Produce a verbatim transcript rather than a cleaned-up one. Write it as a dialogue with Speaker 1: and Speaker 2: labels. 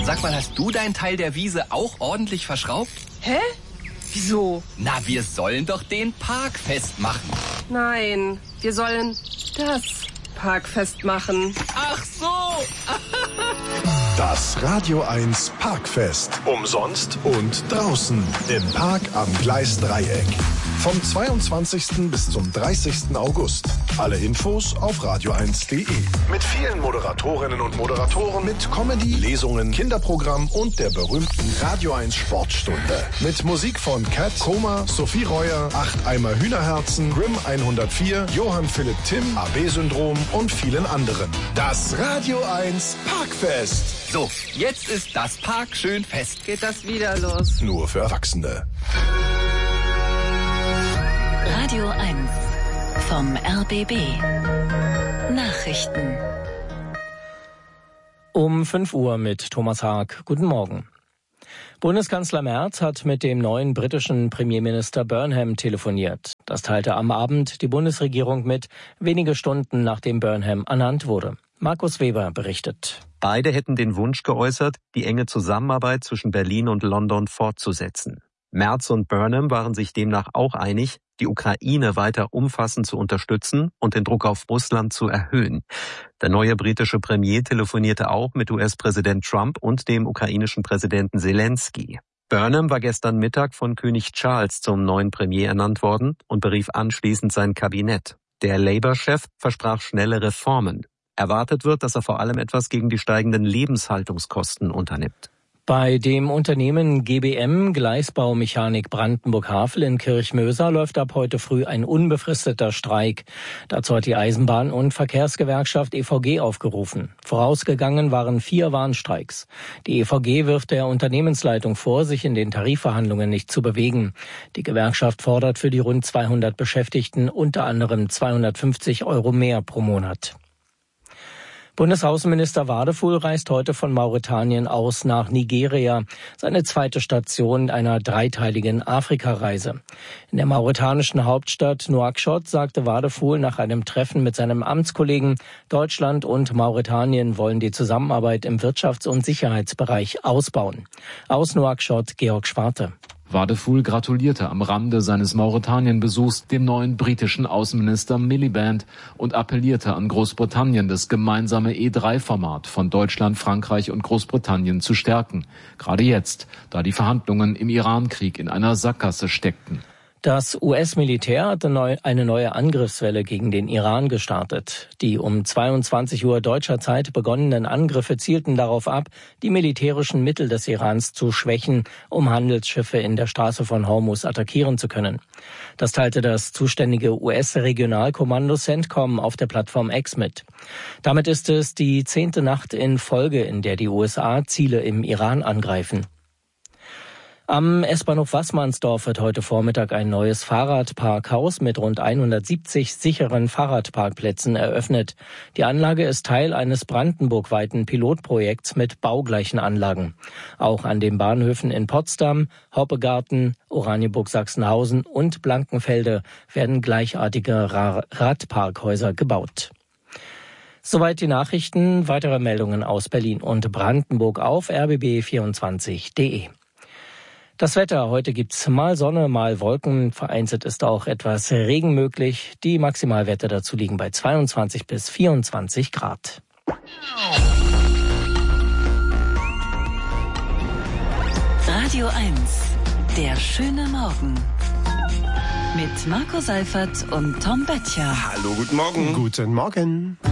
Speaker 1: Sag mal, hast du deinen Teil der Wiese auch ordentlich verschraubt?
Speaker 2: Hä? Wieso?
Speaker 1: Na, wir sollen doch den Park festmachen.
Speaker 2: Nein, wir sollen das Park festmachen.
Speaker 1: Ach so!
Speaker 3: Das Radio eins Parkfest. Umsonst und draußen im Park am Gleisdreieck. Vom zweiundzwanzigsten bis zum dreißigsten August. Alle Infos auf radio eins punkt de. Mit vielen Moderatorinnen und Moderatoren, mit Comedy, Lesungen, Kinderprogramm und der berühmten Radio eins Sportstunde. Mit Musik von Cat, Koma, Sophie Reuer, Acht Eimer Hühnerherzen, Grimm hundertvier, Johann Philipp Timm, A B-Syndrom und vielen anderen. Das Radio eins Parkfest.
Speaker 1: So, jetzt ist das Park schön fest.
Speaker 2: Geht das wieder los?
Speaker 3: Nur für Erwachsene.
Speaker 4: Radio eins vom R B B. Nachrichten.
Speaker 5: Um fünf Uhr mit Thomas Haag. Guten Morgen. Bundeskanzler Merz hat mit dem neuen britischen Premierminister Burnham telefoniert. Das teilte am Abend die Bundesregierung mit, wenige Stunden nachdem Burnham ernannt wurde. Markus Weber berichtet.
Speaker 6: Beide hätten den Wunsch geäußert, die enge Zusammenarbeit zwischen Berlin und London fortzusetzen. Merz und Burnham waren sich demnach auch einig, die Ukraine weiter umfassend zu unterstützen und den Druck auf Russland zu erhöhen. Der neue britische Premier telefonierte auch mit U S-Präsident Trump und dem ukrainischen Präsidenten Zelensky. Burnham war gestern Mittag von König Charles zum neuen Premier ernannt worden und berief anschließend sein Kabinett. Der Labour-Chef versprach schnelle Reformen. Erwartet wird, dass er vor allem etwas gegen die steigenden Lebenshaltungskosten unternimmt.
Speaker 5: Bei dem Unternehmen G B M Gleisbaumechanik Brandenburg-Havel in Kirchmöser läuft ab heute früh ein unbefristeter Streik. Dazu hat die Eisenbahn- und Verkehrsgewerkschaft E V G aufgerufen. Vorausgegangen waren vier Warnstreiks. Die E V G wirft der Unternehmensleitung vor, sich in den Tarifverhandlungen nicht zu bewegen. Die Gewerkschaft fordert für die rund zweihundert Beschäftigten unter anderem zweihundertfünfzig Euro mehr pro Monat. Bundesaußenminister Wadefuhl reist heute von Mauretanien aus nach Nigeria, seine zweite Station einer dreiteiligen Afrikareise. In der mauretanischen Hauptstadt Nouakchott sagte Wadefuhl nach einem Treffen mit seinem Amtskollegen, Deutschland und Mauretanien wollen die Zusammenarbeit im Wirtschafts- und Sicherheitsbereich ausbauen. Aus Nouakchott Georg Schwarte.
Speaker 7: Wadefuhl gratulierte am Rande seines Mauretanien-Besuchs dem neuen britischen Außenminister Miliband und appellierte an Großbritannien, das gemeinsame E drei Format von Deutschland, Frankreich und Großbritannien zu stärken. Gerade jetzt, da die Verhandlungen im Iran-Krieg in einer Sackgasse steckten.
Speaker 5: Das U S-Militär hatte neu eine neue Angriffswelle gegen den Iran gestartet. Die um zweiundzwanzig Uhr deutscher Zeit begonnenen Angriffe zielten darauf ab, die militärischen Mittel des Irans zu schwächen, um Handelsschiffe in der Straße von Hormuz attackieren zu können. Das teilte das zuständige U S-Regionalkommando CENTCOM auf der Plattform X mit. Damit ist es die zehnte Nacht in Folge, in der die U S A Ziele im Iran angreifen. Am S-Bahnhof Waßmannsdorf wird heute Vormittag ein neues Fahrradparkhaus mit rund hundertsiebzig sicheren Fahrradparkplätzen eröffnet. Die Anlage ist Teil eines brandenburgweiten Pilotprojekts mit baugleichen Anlagen. Auch an den Bahnhöfen in Potsdam, Hoppegarten, Oranienburg-Sachsenhausen und Blankenfelde werden gleichartige Radparkhäuser gebaut. Soweit die Nachrichten. Weitere Meldungen aus Berlin und Brandenburg auf r b b vierundzwanzig punkt de. Das Wetter, heute gibt's mal Sonne, mal Wolken, vereinzelt ist auch etwas Regen möglich. Die Maximalwerte dazu liegen bei zweiundzwanzig bis vierundzwanzig Grad.
Speaker 4: Radio eins, der schöne Morgen. Mit Marco Seifert und Tom Böttcher.
Speaker 8: Hallo, guten Morgen.
Speaker 9: Guten Morgen.